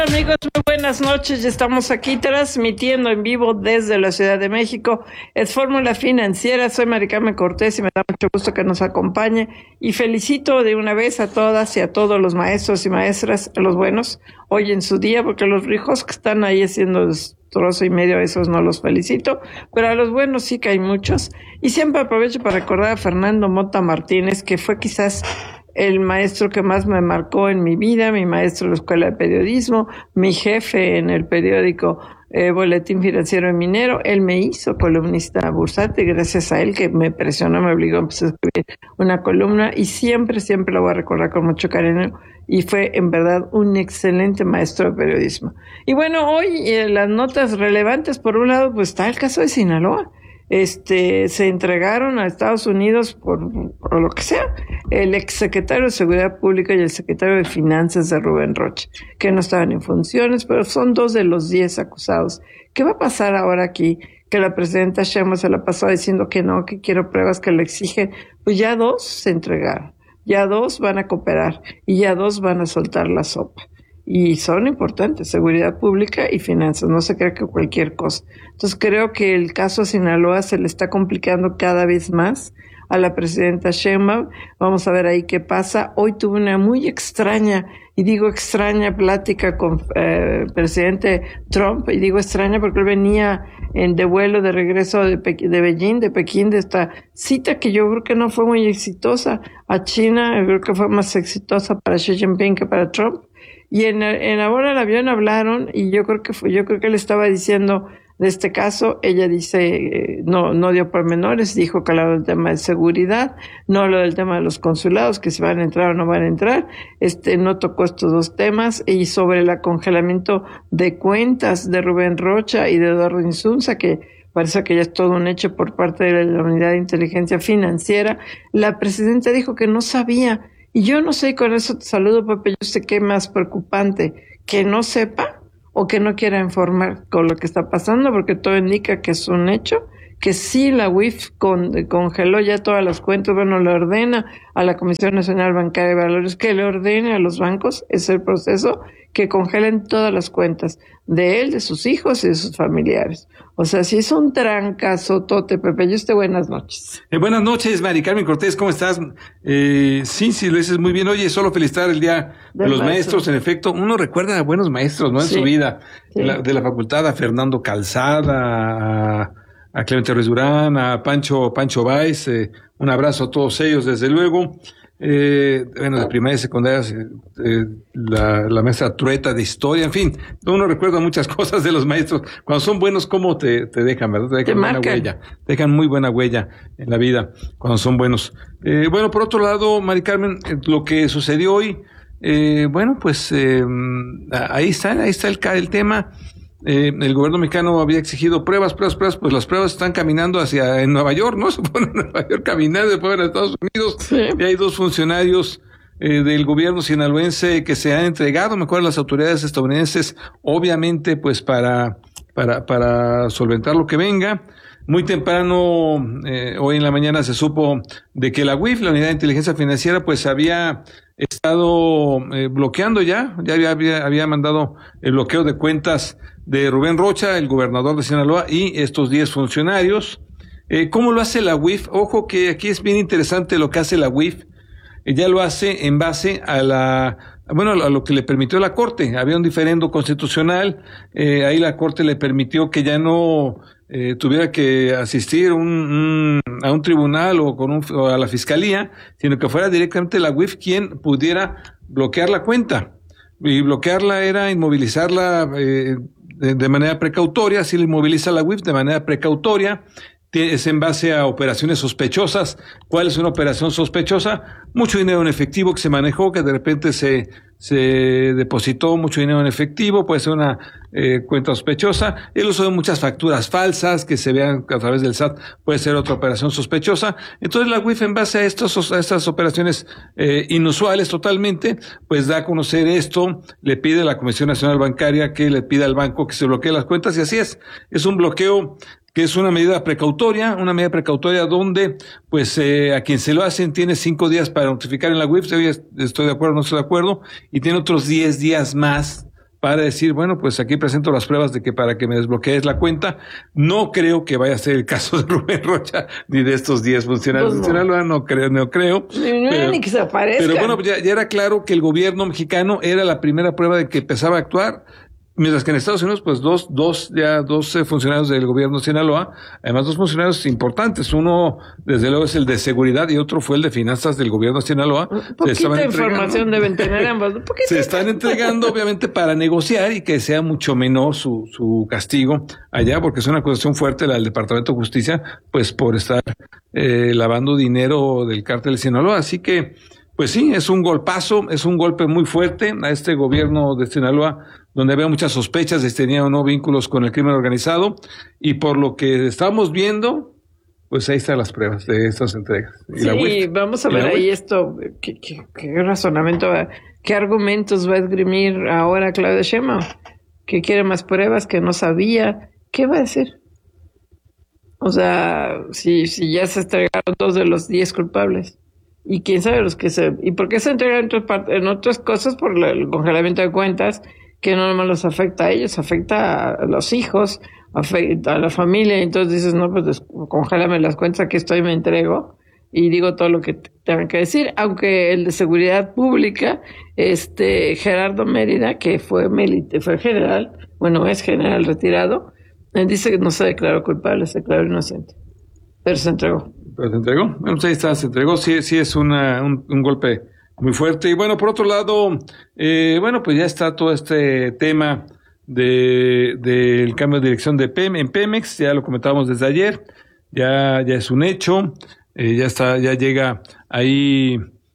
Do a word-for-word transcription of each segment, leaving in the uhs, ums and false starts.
Amigos, muy buenas noches. Ya estamos aquí transmitiendo en vivo desde la Ciudad de México. Es Fórmula Financiera. Soy Mari Carmen Cortés y me da mucho gusto que nos acompañe. Y felicito de una vez a todas y a todos los maestros y maestras, a los buenos, hoy en su día, porque los ricos que están ahí haciendo destrozo y medio, a esos no los felicito, pero a los buenos sí que hay muchos. Y siempre aprovecho para recordar a Fernando Mota Martínez, que fue quizás el maestro que más me marcó en mi vida, mi maestro de la Escuela de Periodismo, mi jefe en el periódico eh, Boletín Financiero de Minero. Él me hizo columnista bursátil, gracias a él que me presionó, me obligó a empezar a escribir una columna, y siempre, siempre lo voy a recordar con mucho cariño, y fue en verdad un excelente maestro de periodismo. Y bueno, hoy eh, las notas relevantes, por un lado, pues está el caso de Sinaloa. Este, se entregaron a Estados Unidos por, por lo que sea, el exsecretario de Seguridad Pública y el secretario de Finanzas de Rubén Rocha, que no estaban en funciones, pero son dos de los diez acusados. ¿Qué va a pasar ahora aquí? Que la presidenta Sheinbaum se la pasó diciendo que no, que quiero pruebas, que le exigen. Pues ya dos se entregaron, ya dos van a cooperar y ya dos van a soltar la sopa. Y son importantes, seguridad pública y finanzas, no se crea que cualquier cosa. Entonces creo que el caso Sinaloa se le está complicando cada vez más a la presidenta Sheinbaum. Vamos a ver ahí qué pasa. Hoy tuve una muy extraña, y digo extraña, plática con eh, el presidente Trump, y digo extraña porque él venía en de vuelo de regreso de, Pe- de Beijing, de Pekín, de esta cita que yo creo que no fue muy exitosa a China. Yo creo que fue más exitosa para Xi Jinping que para Trump. Y en, en ahora el avión hablaron, y yo creo que fue, yo creo que él estaba diciendo de este caso. Ella dice, eh, no, no dio pormenores, dijo que hablaba del tema de seguridad, no habló del tema de los consulados, que si van a entrar o no van a entrar, este, no tocó estos dos temas, y sobre el congelamiento de cuentas de Rubén Rocha y de Eduardo Insunza, que parece que ya es todo un hecho por parte de la Unidad de Inteligencia Financiera. La presidenta dijo que no sabía. Y yo no sé, y con eso te saludo, Pepe, yo sé qué es más preocupante, que no sepa o que no quiera informar con lo que está pasando, porque todo indica que es un hecho, que sí la U I F con, congeló ya todas las cuentas. Bueno, le ordena a la Comisión Nacional Bancaria de Valores que le ordene a los bancos, es el proceso, que congelen todas las cuentas de él, de sus hijos y de sus familiares. O sea, sí es un trancazotote, Pepe. Yo esté buenas noches. Eh, buenas noches, Mari Carmen Cortés, ¿cómo estás? Eh, sí, sí, lo dices muy bien. Oye, solo felicitar el Día de, de los maestro. maestros. En efecto, uno recuerda a buenos maestros, ¿no? En sí, su vida. Sí. La, de la facultad, a Fernando Calzada, a, a Clemente Ruiz Durán, a Pancho, Pancho Báez. Eh, un abrazo a todos ellos, desde luego. Eh, bueno, de primaria y secundaria, eh, la, la maestra Trueta de historia, en fin, uno recuerda muchas cosas de los maestros. Cuando son buenos, ¿cómo te, te dejan, verdad? Te dejan te buena marcan. huella, te dejan muy buena huella en la vida, cuando son buenos. Eh, bueno, por otro lado, Mari Carmen, eh, lo que sucedió hoy, eh, bueno, pues, eh, ahí está, ahí está el, el tema. Eh, el gobierno mexicano había exigido pruebas, pruebas, pruebas, pues las pruebas están caminando hacia en Nueva York, ¿no? Se ponen en Nueva York caminando, después van a Estados Unidos. Sí. Y hay dos funcionarios eh, del gobierno sinaloense que se han entregado, me acuerdo, a las autoridades estadounidenses, obviamente, pues para, para, para solventar lo que venga. Muy temprano, eh, hoy en la mañana se supo de que la U I F, la Unidad de Inteligencia Financiera, pues había estado eh, bloqueando ya, ya había, había, había mandado el bloqueo de cuentas de Rubén Rocha, el gobernador de Sinaloa, y estos diez funcionarios. Eh, ¿Cómo lo hace la U I F? Ojo que aquí es bien interesante lo que hace la U I F. Ella lo hace en base a la, bueno, a lo que le permitió la Corte. Había un diferendo constitucional, eh, ahí la Corte le permitió que ya no eh, tuviera que asistir un, un, a un tribunal o, con un, o a la fiscalía, sino que fuera directamente la U I F quien pudiera bloquear la cuenta. Y bloquearla era inmovilizarla eh, de, de manera precautoria. Si la inmoviliza la U I F de manera precautoria, es en base a operaciones sospechosas. ¿Cuál es una operación sospechosa? Mucho dinero en efectivo que se manejó, que de repente se se depositó mucho dinero en efectivo, puede ser una eh, cuenta sospechosa. El uso de muchas facturas falsas que se vean a través del S A T puede ser otra operación sospechosa. Entonces la U I F, en base a, estos, a estas operaciones eh, inusuales totalmente, pues da a conocer esto, le pide a la Comisión Nacional Bancaria que le pida al banco que se bloquee las cuentas, y así es. Es un bloqueo que es una medida precautoria, una medida precautoria donde, pues, eh, a quien se lo hacen tiene cinco días para notificar en la U I F, si estoy de acuerdo o no estoy de acuerdo, y tiene otros diez días más para decir, bueno, pues aquí presento las pruebas de que para que me desbloquees la cuenta. No creo que vaya a ser el caso de Rubén Rocha ni de estos diez funcionarios Pues de no. Sinaloa, no creo, no creo. Ni, pero, ni que se aparezca. pero bueno, ya, ya era claro que el gobierno mexicano era la primera prueba de que empezaba a actuar. Mientras que en Estados Unidos, pues dos, dos, ya dos eh, funcionarios del gobierno de Sinaloa, además dos funcionarios importantes, uno desde luego es el de seguridad y otro fue el de finanzas del gobierno de Sinaloa. Poquita información deben tener ambos. Poquita. Se están entregando obviamente para negociar y que sea mucho menor su, su castigo allá, porque es una acusación fuerte la del Departamento de Justicia, pues por estar eh, lavando dinero del cártel de Sinaloa. Así que, pues sí, es un golpazo, es un golpe muy fuerte a este gobierno de Sinaloa, donde había muchas sospechas de si tenía o no vínculos con el crimen organizado, y por lo que estamos viendo, pues ahí están las pruebas de estas entregas. Y sí, la U I F, vamos a ver ahí esto, ¿qué, qué, qué razonamiento, va, qué argumentos va a esgrimir ahora Claudia Sheinbaum, que quiere más pruebas, que no sabía, ¿qué va a decir? O sea, si, si ya se entregaron dos de los diez culpables. Y quién sabe los que se... ¿Y por qué se entregan en otras, part- en otras cosas? Por la- el congelamiento de cuentas, que no nomás los afecta a ellos, afecta a los hijos, afecta a la familia. Y entonces dices, no, pues des- congélame las cuentas, aquí estoy, me entrego. Y digo todo lo que t- tengan que decir. Aunque el de Seguridad Pública, este Gerardo Mérida, que fue, milite, fue general, bueno, es general retirado, él dice que no se declaró culpable, se declaró inocente. Pero se entregó. Pero se entregó. Bueno, pues ahí está, se entregó. Sí, sí es una, un, un golpe muy fuerte. Y bueno, por otro lado, eh, bueno, pues ya está todo este tema de del cambio de dirección de Pem, en Pemex, ya lo comentábamos desde ayer, ya, ya es un hecho, eh, ya está, ya llega ahí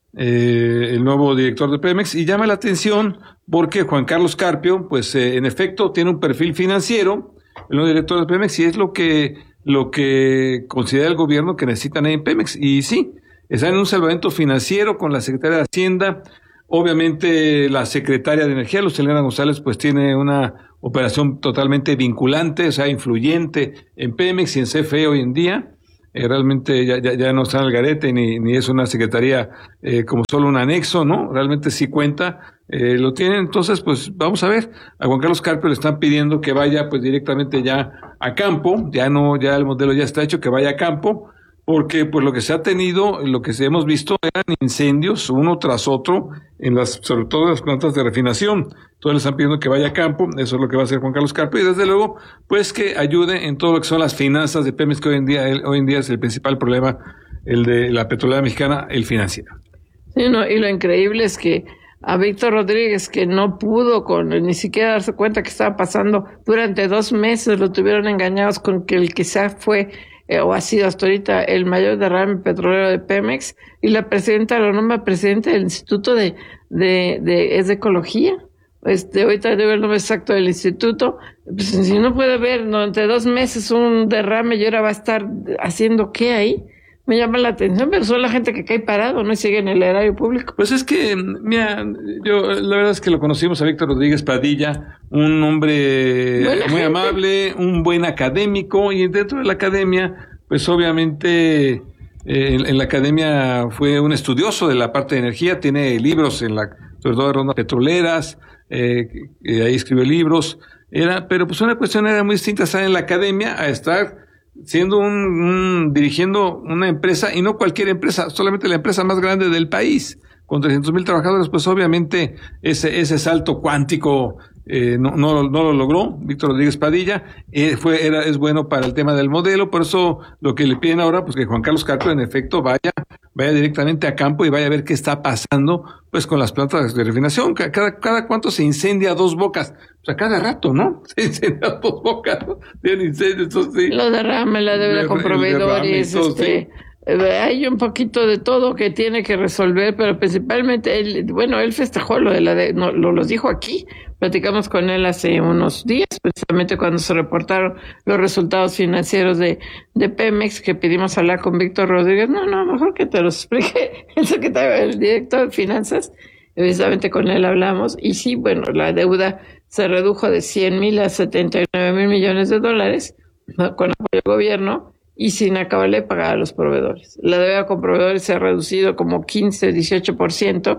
eh, el nuevo director de Pemex, y llama la atención porque Juan Carlos Carpio, pues eh, en efecto tiene un perfil financiero, el nuevo director de Pemex, y es lo que lo que considera el gobierno que necesitan ahí en Pemex. Y sí, está en un salvamento financiero con la Secretaría de Hacienda. Obviamente la Secretaria de Energía, Lucelena González, pues tiene una operación totalmente vinculante, o sea, influyente en Pemex y en C F E hoy en día. Eh, realmente ya, ya, ya no está en el garete ni, ni es una secretaría eh, como solo un anexo, ¿no? Realmente sí cuenta, eh, lo tienen. Entonces, pues vamos a ver, a Juan Carlos Carpio le están pidiendo que vaya pues directamente ya a campo, ya no, ya el modelo ya está hecho, que vaya a campo, porque pues lo que se ha tenido, lo que hemos visto eran incendios uno tras otro en las, sobre todo en las plantas de refinación. Entonces le están pidiendo que vaya a campo, eso es lo que va a hacer Juan Carlos Carpio, y desde luego, pues que ayude en todo lo que son las finanzas de Pemex, que hoy en día, el, hoy en día es el principal problema, el de la petrolera mexicana, el financiero. Sí, no, y lo increíble es que a Víctor Rodríguez, que no pudo con ni siquiera darse cuenta que estaba pasando durante dos meses, lo tuvieron engañados con que el quizá fue eh, o ha sido hasta ahorita el mayor derrame petrolero de Pemex, y la presidenta lo nombra presidente del Instituto de, de, de, es de Ecología. Este, ahorita debe el nombre exacto del instituto. Pues, si no puede ver durante dos meses un derrame y ahora va a estar haciendo qué ahí, me llama la atención, pero son la gente que cae parado, no sigue en el erario público. Pues es que, mira, yo la verdad es que lo conocimos a Víctor Rodríguez Padilla, un hombre Buena muy gente. amable, un buen académico, y dentro de la academia, pues obviamente eh, en, en la academia fue un estudioso de la parte de energía, tiene libros en la, sobre todo de rondas petroleras, eh, que ahí escribió libros, era, pero pues una cuestión era muy distinta estar en la academia a estar siendo un, un dirigiendo una empresa, y no cualquier empresa, solamente la empresa más grande del país, con trescientos mil trabajadores. Pues obviamente ese ese salto cuántico eh, no, no, no lo logró Víctor Rodríguez Padilla. Eh, fue era es bueno para el tema del modelo, por eso lo que le piden ahora, pues que Juan Carlos Carpio en efecto vaya vaya directamente a campo y vaya a ver qué está pasando pues con las plantas de refinación. Cada cada cuánto se incendia Dos Bocas, o sea, cada rato, ¿no? Se incendia Dos Bocas, ¿no? Tienen incendios, eso sí. Lo derrame, la deuda con proveedores, todo, este, sí. eh, hay un poquito de todo que tiene que resolver, pero principalmente él, bueno, él festejó lo de la de, no, lo los dijo aquí, platicamos con él hace unos días, precisamente cuando se reportaron los resultados financieros de, de Pemex, que pedimos hablar con Víctor Rodríguez. No, no, mejor que te los explique el secretario, el director de finanzas, precisamente con él hablamos, y sí, bueno, la deuda se redujo de cien mil a setenta y nueve mil millones de dólares, ¿no?, con apoyo del gobierno y sin acabarle de pagar a los proveedores. La deuda con proveedores se ha reducido como quince, dieciocho por ciento,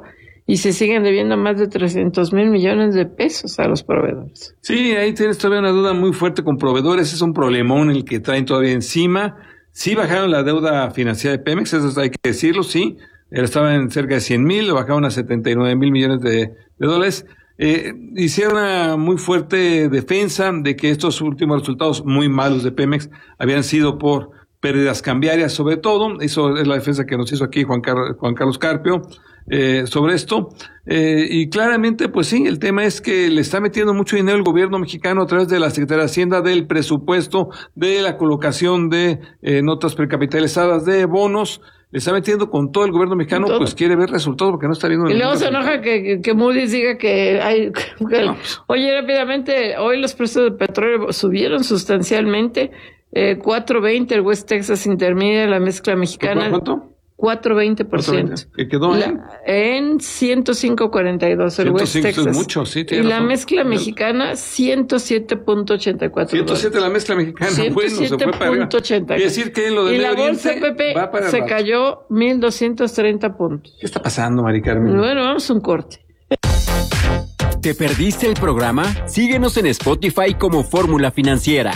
y se siguen debiendo más de trescientos mil millones de pesos a los proveedores. Sí, ahí tienes todavía una duda muy fuerte con proveedores, es un problemón el que traen todavía encima. Sí bajaron la deuda financiera de Pemex, eso hay que decirlo, sí, estaba en cerca de cien mil, lo bajaron a setenta y nueve mil millones de, de dólares. Eh, hicieron una muy fuerte defensa de que estos últimos resultados muy malos de Pemex habían sido por pérdidas cambiarias, sobre todo. Eso es la defensa que nos hizo aquí Juan, Car- Juan Carlos Carpio eh, sobre esto. Eh, y claramente, pues sí, el tema es que le está metiendo mucho dinero el gobierno mexicano a través de la Secretaría de Hacienda, del presupuesto, de la colocación de eh, notas precapitalizadas, de bonos. Le está metiendo con todo el gobierno mexicano, todo. Pues quiere ver resultados porque no está viendo. Y luego se enoja que, que, que Moody's diga que hay... Que, no. Oye, rápidamente, hoy los precios del petróleo subieron sustancialmente, eh, cuatro veinte el West Texas Intermediate, la mezcla mexicana. ¿Cuánto? cuatro veinte por ciento. ¿Qué quedó ahí? En ciento cinco cuarenta y dos el West Texas. Es mucho, sí, y la razón. Mezcla mexicana ciento siete punto ochenta y cuatro. ciento siete la mezcla mexicana. ciento siete punto ochenta y cuatro. Quiere decir que lo de y la bolsa P P se cayó mil doscientos treinta puntos. ¿Qué está pasando, Mari Carmen? Bueno, vamos a un corte. ¿Te perdiste el programa? Síguenos en Spotify como Fórmula Financiera.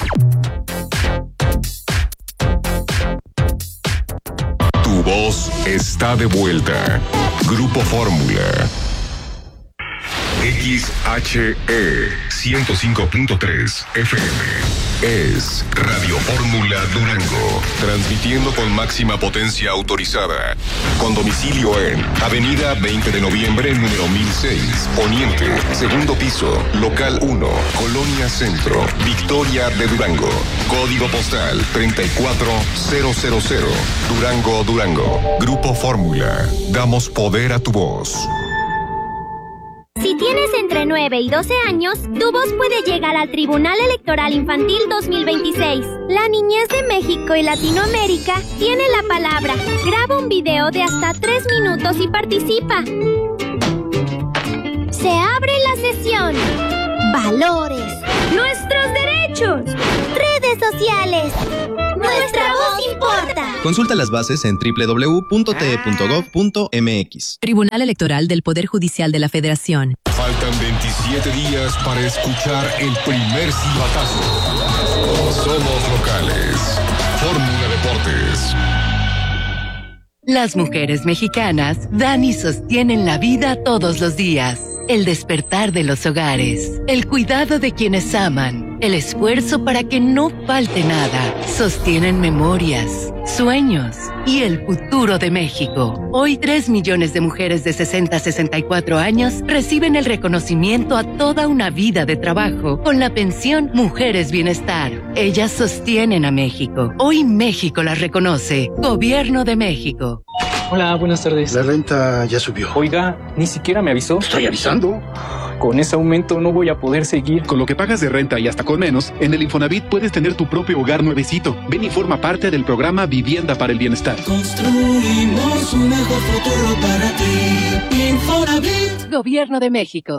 Tu voz está de vuelta. Grupo Fórmula. X H E ciento cinco punto tres F M es Radio Fórmula Durango, transmitiendo con máxima potencia autorizada, con domicilio en Avenida veinte de noviembre, número mil seis, Poniente, segundo piso, local uno, Colonia Centro, Victoria de Durango, código postal treinta y cuatro mil, Durango, Durango. Grupo Fórmula, damos poder a tu voz. Si tienes entre nueve y doce años, tu voz puede llegar al Tribunal Electoral Infantil dos mil veintiséis. La niñez de México y Latinoamérica tiene la palabra. Graba un video de hasta tres minutos y participa. Se abre la sesión. Valores. Nuestros derechos. Redes sociales. Nuestra voz importa. Consulta las bases en doble u doble u doble u punto t e punto gov punto m x. Tribunal Electoral del Poder Judicial de la Federación. Faltan veintisiete días para escuchar el primer silbatazo. Somos locales. Fórmula Deportes. Las mujeres mexicanas dan y sostienen la vida todos los días. El despertar de los hogares, el cuidado de quienes aman, el esfuerzo para que no falte nada, sostienen memorias, sueños y el futuro de México. Hoy tres millones de mujeres de sesenta a sesenta y cuatro años reciben el reconocimiento a toda una vida de trabajo con la pensión Mujeres Bienestar. Ellas sostienen a México. Hoy México las reconoce. Gobierno de México. Hola, buenas tardes. La renta ya subió. Oiga, ni siquiera me avisó. Estoy avisando. Con ese aumento no voy a poder seguir. Con lo que pagas de renta y hasta con menos, en el Infonavit puedes tener tu propio hogar nuevecito. Ven y forma parte del programa Vivienda para el Bienestar. Construimos un mejor futuro para ti. Infonavit. Gobierno de México.